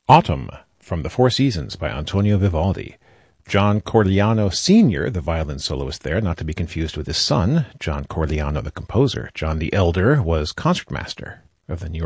Autumn from The Four Seasons by Antonio Vivaldi. John Corigliano Sr., the violin soloist there, not to be confused with his son, John Corigliano the composer. John the Elder was concertmaster of the New